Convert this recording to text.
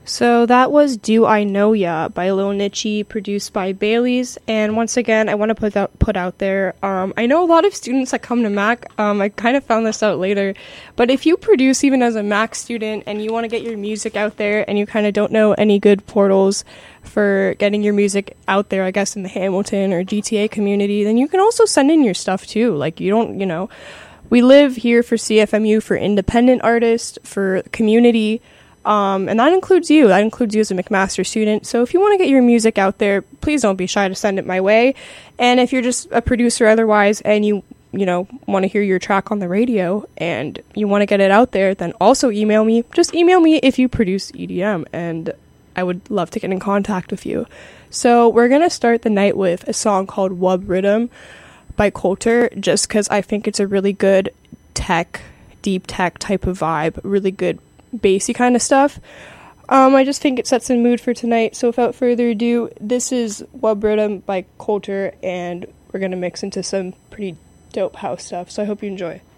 So that was Do I Know Ya by Lil Nichi, produced by Bailey's. And once again, I want to put out there, I know a lot of students that come to Mac, I kind of found this out later, but if you produce even as a Mac student and you want to get your music out there and you kind of don't know any good portals for getting your music out there, I guess in the Hamilton or GTA community, then you can also send in your stuff too. Like you don't, we live here for CFMU for independent artists, for community, and that includes you. That includes you as a McMaster student. So if you want to get your music out there, please don't be shy to send it my way. And if you're just a producer otherwise and you want to hear your track on the radio and you want to get it out there, then also email me. Just email me if you produce EDM, and I would love to get in contact with you. So we're going to start the night with a song called Wub Rhythm by Coulter, just because I think it's a really good deep tech type of vibe, really good bassy kind of stuff. I just think it sets the mood for tonight. So without further ado, this is Wub Rhythm by Coulter, and we're going to mix into some pretty dope house stuff. So I hope you enjoy.